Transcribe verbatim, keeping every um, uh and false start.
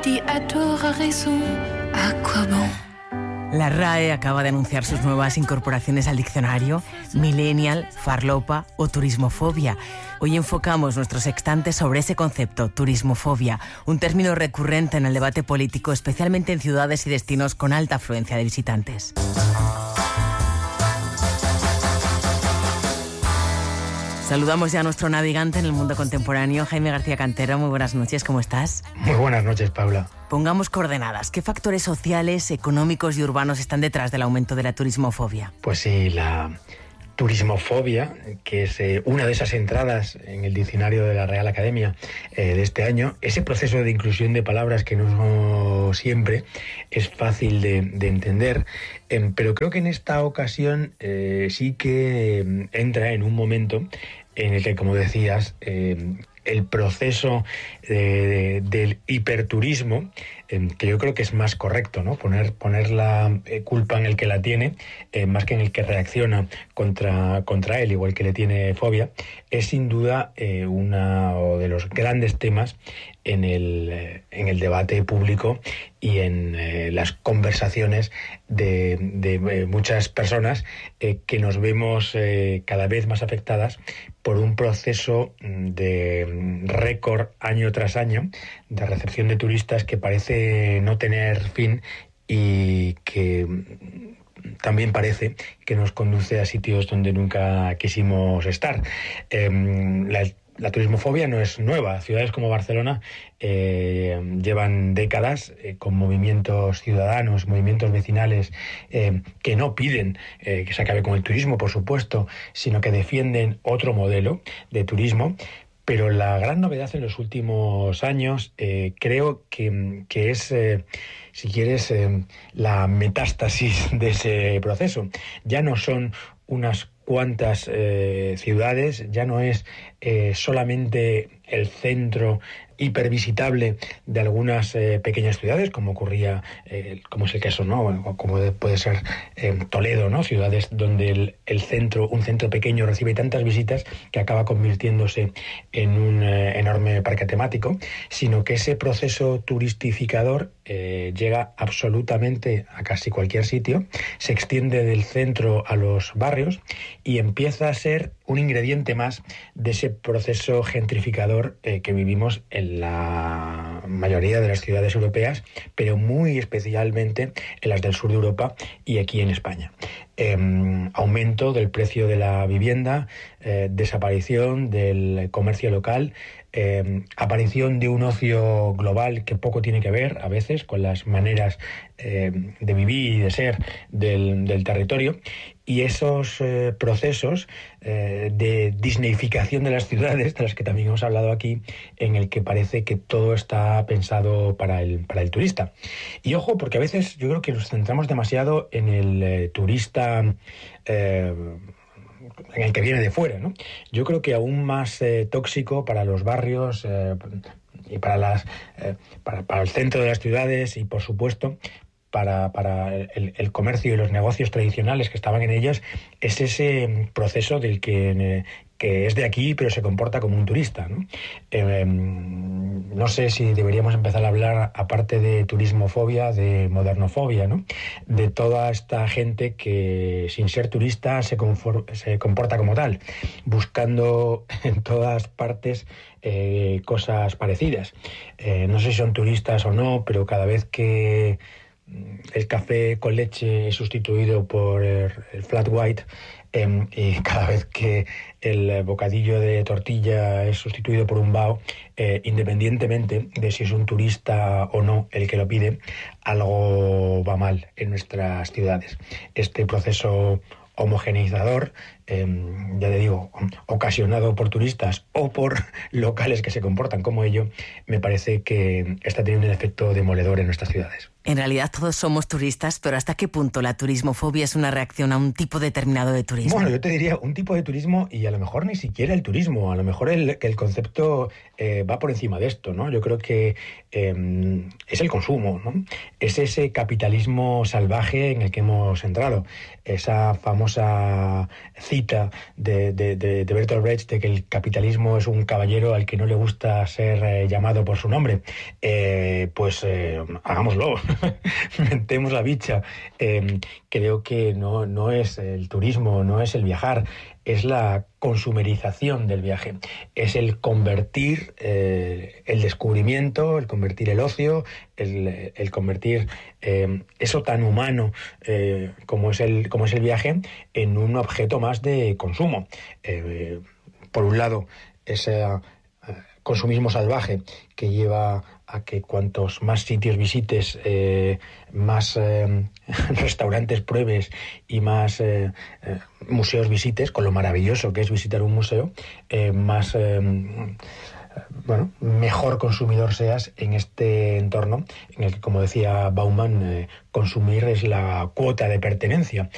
dit à tort, à raison, à quoi bon? La R A E acaba de anunciar sus nuevas incorporaciones al diccionario: millennial, farlopa o turismofobia. Hoy enfocamos nuestro sextante sobre ese concepto, turismofobia, un término recurrente en el debate político, especialmente en ciudades y destinos con alta afluencia de visitantes. Saludamos ya a nuestro navegante en el mundo contemporáneo, Jaime García Cantero. Muy buenas noches, ¿cómo estás? Muy buenas noches, Paula. Pongamos coordenadas. ¿Qué factores sociales, económicos y urbanos están detrás del aumento de la turismofobia? Pues sí, la turismofobia, que es eh, una de esas entradas en el diccionario de la Real Academia eh, de este año, ese proceso de inclusión de palabras que no siempre es fácil de, de entender, eh, pero creo que en esta ocasión eh, sí que eh, entra en un momento en el que, como decías, eh, el proceso de, de, del hiperturismo, eh, que yo creo que es más correcto, ¿no? Poner, poner la eh, culpa en el que la tiene, eh, más que en el que reacciona contra, contra él, igual que le tiene fobia, es sin duda eh, uno de los grandes temas en el, eh, en el debate público y en eh, las conversaciones de, de eh, muchas personas eh, que nos vemos eh, cada vez más afectadas por un proceso de récord año tras año de recepción de turistas que parece no tener fin y que también parece que nos conduce a sitios donde nunca quisimos estar. Eh, la La turismofobia no es nueva. Ciudades como Barcelona eh, llevan décadas eh, con movimientos ciudadanos, movimientos vecinales eh, que no piden eh, que se acabe con el turismo, por supuesto, sino que defienden otro modelo de turismo. Pero la gran novedad en los últimos años eh, creo que, que es, eh, si quieres, eh, la metástasis de ese proceso. Ya no son unas cuantas eh, ciudades, ya no es eh, solamente el centro hipervisitable de algunas eh, pequeñas ciudades, como ocurría, eh, como es el caso, ¿no? Como puede ser eh, Toledo, ¿no? Ciudades donde el, el centro, un centro pequeño recibe tantas visitas que acaba convirtiéndose en un eh, enorme parque temático, sino que ese proceso turistificador eh, llega absolutamente a casi cualquier sitio, se extiende del centro a los barrios y empieza a ser un ingrediente más de ese proceso gentrificador eh, que vivimos en la mayoría de las ciudades europeas, pero muy especialmente en las del sur de Europa y aquí en España. Eh, aumento del precio de la vivienda, eh, desaparición del comercio local, eh, aparición de un ocio global que poco tiene que ver a veces con las maneras eh, de vivir y de ser del, del territorio, y esos eh, procesos eh, de disneyficación de las ciudades, de las que también hemos hablado aquí, en el que parece que todo está pensado para el, para el turista. Y ojo, porque a veces yo creo que nos centramos demasiado en el eh, turista eh, en el que viene de fuera, ¿no? Yo creo que aún más eh, tóxico para los barrios eh, y para, las, eh, para, para el centro de las ciudades y, por supuesto, para, para el, el comercio y los negocios tradicionales que estaban en ellas, es ese proceso del que, que es de aquí pero se comporta como un turista, ¿no? Eh, no sé si deberíamos empezar a hablar, aparte de turismofobia, de modernofobia, ¿no? De toda esta gente que, sin ser turista, se, conform- se comporta como tal, buscando en todas partes eh, cosas parecidas. Eh, no sé si son turistas o no, pero cada vez que el café con leche es sustituido por el, el flat white, eh, y cada vez que el bocadillo de tortilla es sustituido por un bao, eh, independientemente de si es un turista o no el que lo pide, algo va mal en nuestras ciudades. Este proceso homogeneizador, eh, ya te digo, ocasionado por turistas o por locales que se comportan como ello, me parece que está teniendo un efecto demoledor en nuestras ciudades. En realidad todos somos turistas, pero ¿hasta qué punto la turismofobia es una reacción a un tipo determinado de turismo? Bueno, yo te diría un tipo de turismo y a lo mejor ni siquiera el turismo, a lo mejor el, el concepto eh, va por encima de esto, ¿no? Yo creo que eh, es el consumo, ¿no? Es ese capitalismo salvaje en el que hemos entrado, esa famosa cita de, de, de, de Bertolt Brecht de que el capitalismo es un caballero al que no le gusta ser eh, llamado por su nombre, eh, pues eh, hagámoslo, mentemos la bicha. Eh, creo que no, no es el turismo, no es el viajar, es la consumerización del viaje, es el convertir eh, el descubrimiento, el convertir el ocio, el, el convertir eh, eso tan humano eh, como es el como es el viaje en un objeto más de consumo. Eh, por un lado, ese eh, consumismo salvaje que lleva a que cuantos más sitios visites, eh, más eh, restaurantes pruebes y más eh, eh, museos visites, con lo maravilloso que es visitar un museo, eh, más eh, bueno, mejor consumidor seas en este entorno en el que, como decía Bauman, eh, consumir es la cuota de pertenencia.